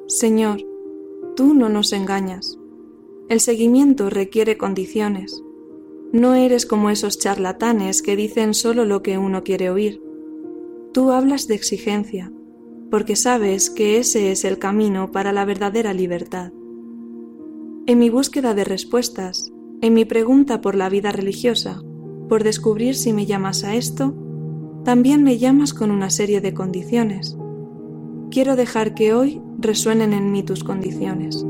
Señor, tú no nos engañas. El seguimiento requiere condiciones. No eres como esos charlatanes que dicen solo lo que uno quiere oír. Tú hablas de exigencia, porque sabes que ese es el camino para la verdadera libertad. En mi búsqueda de respuestas, en mi pregunta por la vida religiosa, por descubrir si me llamas a esto, también me llamas con una serie de condiciones. Quiero dejar que hoy resuenen en mí tus condiciones.